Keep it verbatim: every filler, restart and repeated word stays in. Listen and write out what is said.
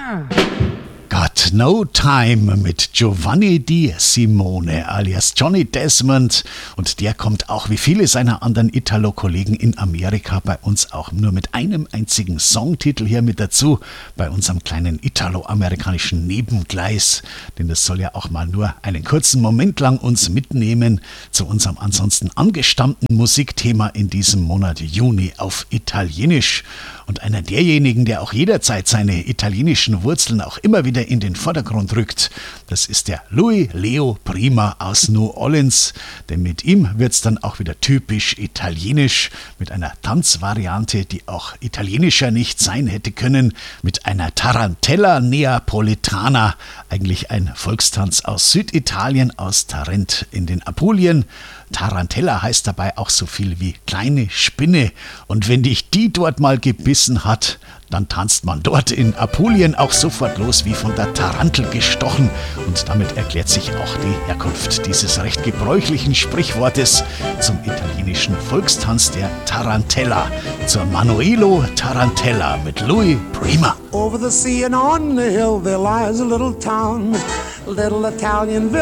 Got No Time mit Giovanni Di Simone alias Johnny Desmond, und der kommt auch wie viele seiner anderen Italo-Kollegen in Amerika bei uns auch nur mit einem einzigen Songtitel hier mit dazu, bei unserem kleinen italo-amerikanischen Nebengleis, denn das soll ja auch mal nur einen kurzen Moment lang uns mitnehmen zu unserem ansonsten angestammten Musikthema in diesem Monat Juni auf Italienisch. Und einer derjenigen, der auch jederzeit seine italienischen Wurzeln auch immer wieder in den Vordergrund rückt, das ist der Louis Leo Prima aus New Orleans. Denn mit ihm wird's dann auch wieder typisch italienisch, mit einer Tanzvariante, die auch italienischer nicht sein hätte können, mit einer Tarantella Neapolitana, eigentlich ein Volkstanz aus Süditalien, aus Tarent in den Apulien. Tarantella heißt dabei auch so viel wie kleine Spinne. Und wenn dich die dort mal gebissen hat, dann tanzt man dort in Apulien auch sofort los wie von der Tarantel gestochen. Und damit erklärt sich auch die Herkunft dieses recht gebräuchlichen Sprichwortes zum italienischen Volkstanz der Tarantella, zur Manuelo Tarantella mit Louis Prima. Over the sea and on the hill there lies a little town, a little Italian village.